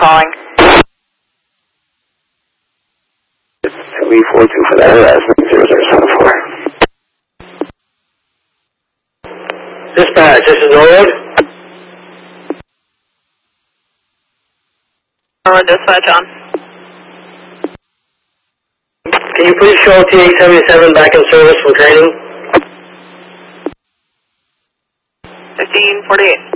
calling. 342 for that harassment, 0074. Dispatch, this is Norwood. Norwood, dispatch on. Can you please show TA-77 back in service from training? 1548.